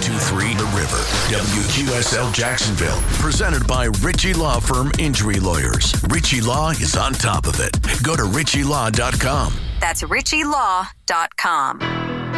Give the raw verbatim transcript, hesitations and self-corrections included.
two three The River. W Q S L Jacksonville. Presented by Ritchie Law Firm Injury Lawyers. Ritchie Law is on top of it. Go to ritchie law dot com. That's ritchie law dot com.